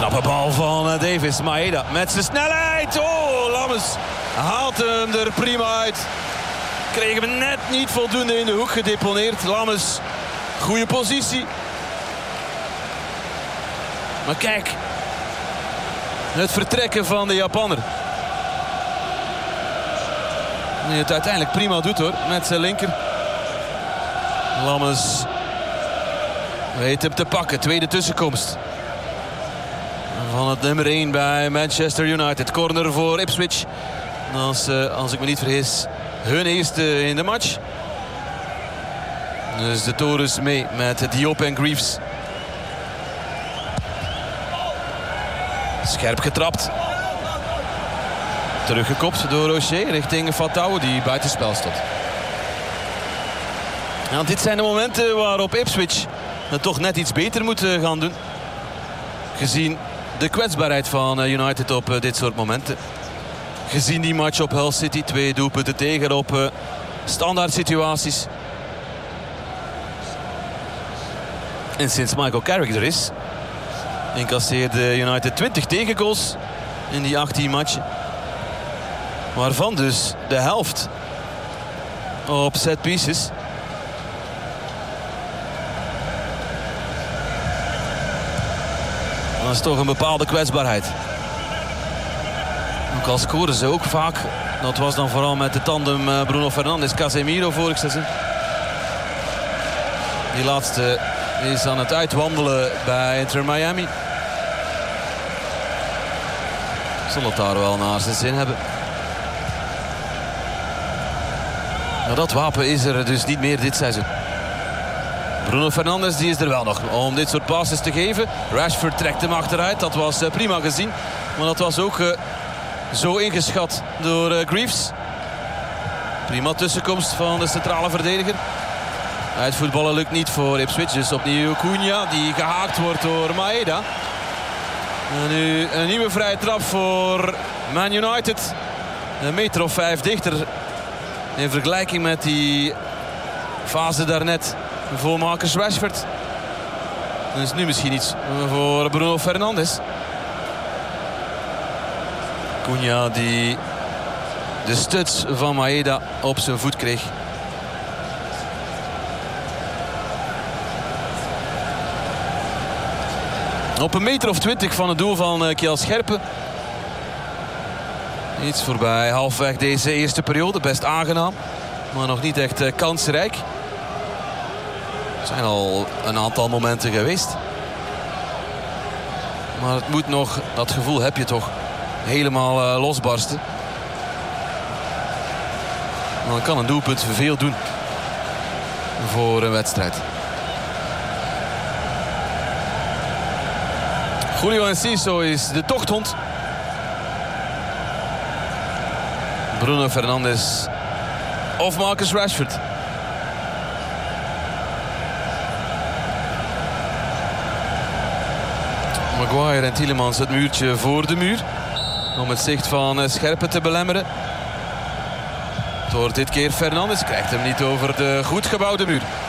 Knappe bal van Davis. Maeda met zijn snelheid. Oh, Lammens haalt hem er prima uit. Kregen we net niet voldoende in de hoek gedeponeerd. Lammens, goede positie. Maar kijk, het vertrekken van de Japanner. Die het uiteindelijk prima doet hoor, met zijn linker. Lammens weet hem te pakken, tweede tussenkomst. Van het nummer 1 bij Manchester United. Corner voor Ipswich. Als ik me niet vergis, hun eerste in de match. Dus de Torens mee met Diop en Greaves. Scherp getrapt. Teruggekopt door O'Shea richting Fatawu die buitenspel stond. Nou, dit zijn de momenten waarop Ipswich het toch net iets beter moet gaan doen. Gezien de kwetsbaarheid van United op dit soort momenten. Gezien die match op Hull City. 2 doelpunten tegen op standaard situaties. En sinds Michael Carrick er is, incasseerde United 20 tegengoals in die 18 matchen. Waarvan dus de helft op set pieces. Dat is toch een bepaalde kwetsbaarheid. Ook al scoren ze ook vaak. Dat was dan vooral met de tandem Bruno Fernandes, Casemiro vorig seizoen. Die laatste is aan het uitwandelen bij Inter Miami. Zal het daar wel naar zijn zin hebben. Maar dat wapen is er dus niet meer dit seizoen. Bruno Fernandes die is er wel nog om dit soort passes te geven. Rashford trekt hem achteruit. Dat was prima gezien. Maar dat was ook zo ingeschat door Greaves. Prima tussenkomst van de centrale verdediger. Uitvoetballen lukt niet voor Ipswich. Dus opnieuw Cunha die gehaakt wordt door Maeda. En nu een nieuwe vrije trap voor Man United. Een meter of 5 dichter. In vergelijking met die fase daarnet voor Marcus Rashford. Dat is nu misschien iets voor Bruno Fernandes. Cunha die de stuts van Maeda op zijn voet kreeg. Op een meter of 20 van het doel van Kjell Scherpen. Iets voorbij halfweg deze eerste periode. Best aangenaam, maar nog niet echt kansrijk. Er zijn al een aantal momenten geweest. Maar het moet nog, dat gevoel heb je toch, helemaal losbarsten. Dan kan een doelpunt veel doen voor een wedstrijd. Julio Enciso is de tochthond. Bruno Fernandes of Marcus Rashford. Maguire en Tielemans het muurtje voor de muur. Om het zicht van Scherpen te belemmeren. Door dit keer Fernandes krijgt hem niet over de goed gebouwde muur.